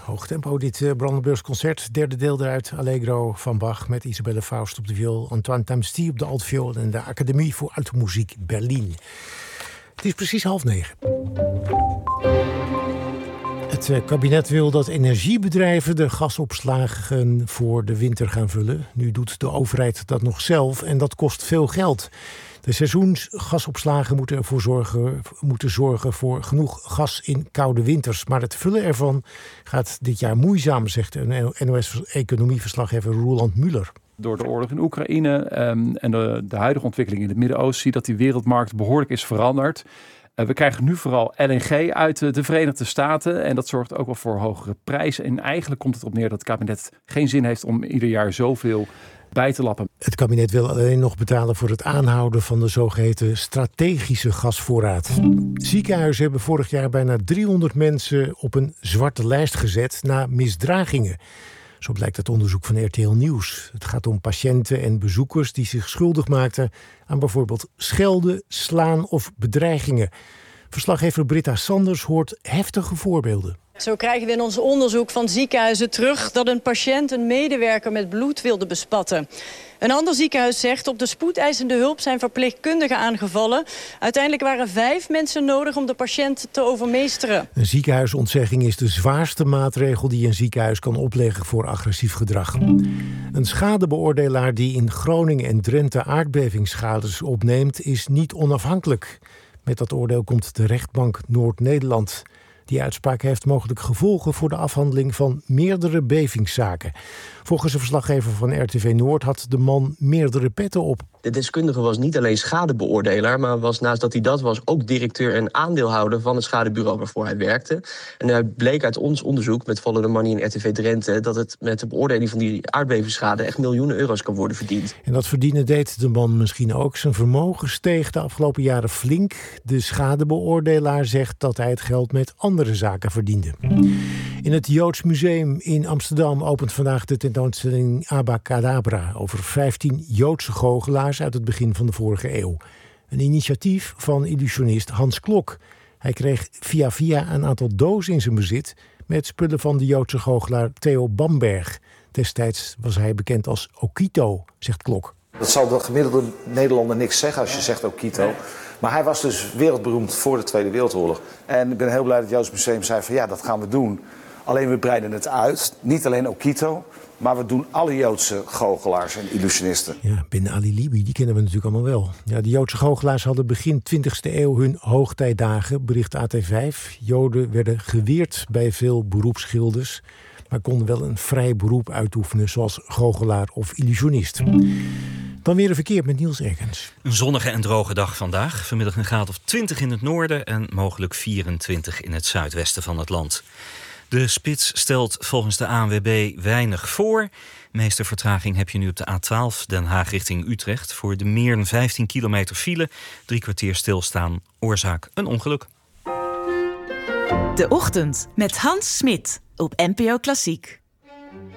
Hoog tempo, dit Brandenburgs concert. Derde deel eruit, Allegro van Bach met Isabelle Faust op de viool, Antoine Tamsty op de altviool en de Academie voor Alte Muziek Berlin. Het is precies 8:30. Het kabinet wil dat energiebedrijven de gasopslagen voor de winter gaan vullen. Nu doet de overheid dat nog zelf en dat kost veel geld. De seizoensgasopslagen moeten zorgen voor genoeg gas in koude winters. Maar het vullen ervan gaat dit jaar moeizaam, zegt NOS-economieverslaggever Roland Muller. Door de oorlog in Oekraïne en de huidige ontwikkeling in het Midden-Oosten zie je dat die wereldmarkt behoorlijk is veranderd. We krijgen nu vooral LNG uit de Verenigde Staten en dat zorgt ook wel voor hogere prijzen. En eigenlijk komt het erop neer dat het kabinet geen zin heeft om ieder jaar zoveel bij te lappen. Het kabinet wil alleen nog betalen voor het aanhouden van de zogeheten strategische gasvoorraad. Ziekenhuizen hebben vorig jaar bijna 300 mensen op een zwarte lijst gezet na misdragingen. Zo blijkt uit onderzoek van RTL Nieuws. Het gaat om patiënten en bezoekers die zich schuldig maakten aan bijvoorbeeld schelden, slaan of bedreigingen. Verslaggever Britta Sanders hoort heftige voorbeelden. Zo krijgen we in ons onderzoek van ziekenhuizen terug dat een patiënt een medewerker met bloed wilde bespatten. Een ander ziekenhuis zegt op de spoedeisende hulp zijn verpleegkundigen aangevallen. Uiteindelijk waren 5 mensen nodig om de patiënt te overmeesteren. Een ziekenhuisontzegging is de zwaarste maatregel die een ziekenhuis kan opleggen voor agressief gedrag. Een schadebeoordelaar die in Groningen en Drenthe aardbevingsschades opneemt is niet onafhankelijk. Met dat oordeel komt de rechtbank Noord-Nederland. Die uitspraak heeft mogelijk gevolgen voor de afhandeling van meerdere bevingszaken. Volgens een verslaggever van RTV Noord had de man meerdere petten op. De deskundige was niet alleen schadebeoordelaar, maar was naast dat hij dat was ook directeur en aandeelhouder van het schadebureau waarvoor hij werkte. En het bleek uit ons onderzoek met Follow the Money en RTV Drenthe dat het met de beoordeling van die aardbevingsschade echt miljoenen euro's kan worden verdiend. En dat verdienen deed de man misschien ook. Zijn vermogen steeg de afgelopen jaren flink. De schadebeoordelaar zegt dat hij het geld met andere zaken verdiende. In het Joods Museum in Amsterdam opent vandaag de tentoonstelling Abacadabra over 15 Joodse goochelaars uit het begin van de vorige eeuw. Een initiatief van illusionist Hans Klok. Hij kreeg via een aantal dozen in zijn bezit met spullen van de Joodse goochelaar Theo Bamberg. Destijds was hij bekend als Okito, zegt Klok. Dat zal de gemiddelde Nederlander niks zeggen als je zegt Okito. Maar hij was dus wereldberoemd voor de Tweede Wereldoorlog. En ik ben heel blij dat het Joods Museum zei van ja, dat gaan we doen. Alleen we breiden het uit. Niet alleen Okito, maar we doen alle Joodse goochelaars en illusionisten. Ja, Ben Ali Libi, die kennen we natuurlijk allemaal wel. Ja, de Joodse goochelaars hadden begin 20e eeuw hun hoogtijdagen, bericht AT5. Joden werden geweerd bij veel beroepsschilders, maar konden wel een vrij beroep uitoefenen, zoals goochelaar of illusionist. Dan weer een verkeer met Niels Erkens. Een zonnige en droge dag vandaag. Vanmiddag een graad of 20 in het noorden en mogelijk 24 in het zuidwesten van het land. De spits stelt volgens de ANWB weinig voor. De meeste vertraging heb je nu op de A12 Den Haag richting Utrecht. Voor de meer dan 15 kilometer file, 3 kwartier stilstaan. Oorzaak een ongeluk. De Ochtend met Hans Smit op NPO Klassiek.